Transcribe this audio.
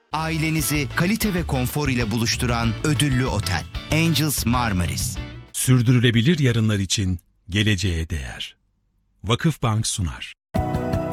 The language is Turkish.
Ailenizi kalite ve konfor ile buluşturan ödüllü otel Angels Marmaris. Sürdürülebilir yarınlar için geleceğe değer. Vakıfbank sunar.